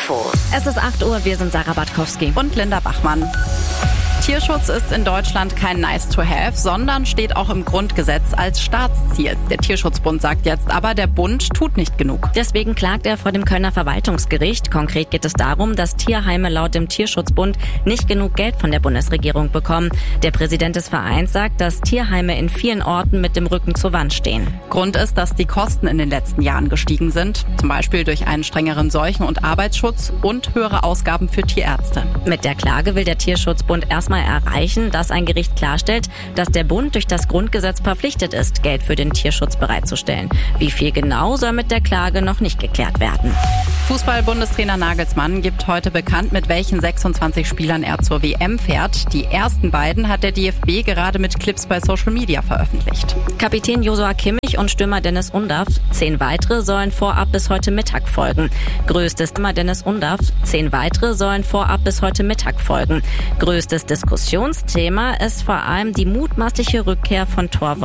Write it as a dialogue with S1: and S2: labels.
S1: Infos.
S2: Es ist 8 Uhr, wir sind Sarah Bartkowski
S3: und Linda Bachmann. Tierschutz ist in Deutschland kein Nice-to-have, sondern steht auch im Grundgesetz als Staatsziel. Der Tierschutzbund sagt jetzt aber, der Bund tut nicht genug.
S2: Deswegen klagt er vor dem Kölner Verwaltungsgericht. Konkret geht es darum, dass Tierheime laut dem Tierschutzbund nicht genug Geld von der Bundesregierung bekommen. Der Präsident des Vereins sagt, dass Tierheime in vielen Orten mit dem Rücken zur Wand stehen.
S3: Grund ist, dass die Kosten in den letzten Jahren gestiegen sind. Zum Beispiel durch einen strengeren Seuchen- und Arbeitsschutz und höhere Ausgaben für Tierärzte.
S2: Mit der Klage will der Tierschutzbund erstmal erreichen, dass ein Gericht klarstellt, dass der Bund durch das Grundgesetz verpflichtet ist, Geld für den Tierschutz bereitzustellen. Wie viel genau, soll mit der Klage noch nicht geklärt werden.
S3: Fußball-Bundestrainer Nagelsmann gibt heute bekannt, mit welchen 26 Spielern er zur WM fährt. Die ersten beiden hat der DFB gerade mit Clips bei Social Media veröffentlicht.
S2: Kapitän Josua Kimmich und Stürmer Dennis Undaff. 10 weitere sollen vorab bis heute Mittag folgen. Größtes Thema Dennis Undaff. 10 weitere sollen vorab bis heute Mittag folgen. Größtes Diskussionsthema ist vor allem die mutmaßliche Rückkehr von Torwart